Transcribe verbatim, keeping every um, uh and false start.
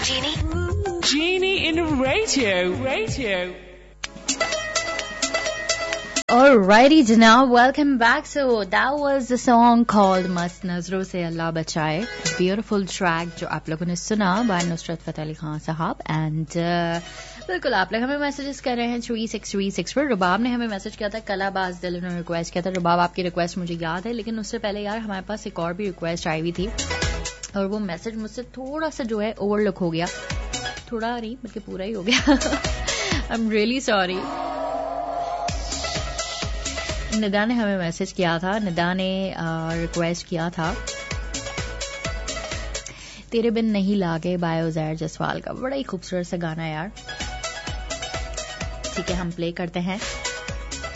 Genie. Genie in radio. Radio. Alrighty, Janab, welcome back. So that was the song called Mast Nazron Se Allah Bachaye. Beautiful track जो आप लोगों ने सुना by Nusrat Fateh Ali Khan साहब. And uh, बिल्कुल आप लोग हमें मैसेजेस कर रहे हैं थ्री सिक्स थ्री सिक्स पर. रुबाब ने हमें मैसेज किया था, कलाबाज दिल ने रिक्वेस्ट किया था. रुबाब आपकी रिक्वेस्ट मुझे याद है, लेकिन उससे पहले यार हमारे पास एक और भी रिक्वेस्ट आई हुई थी और वो मैसेज मुझसे थोड़ा सा जो है ओवरलुक हो गया. थोड़ा नहीं बल्कि पूरा ही हो गया. I am really sorry. Nida ने हमें मैसेज किया था. निदा ने रिक्वेस्ट किया था तेरे बिन नहीं लागे बाय उज़ैर जसवाल का. बड़ा ही खूबसूरत सा गाना यार. ठीक है, हम प्ले करते हैं.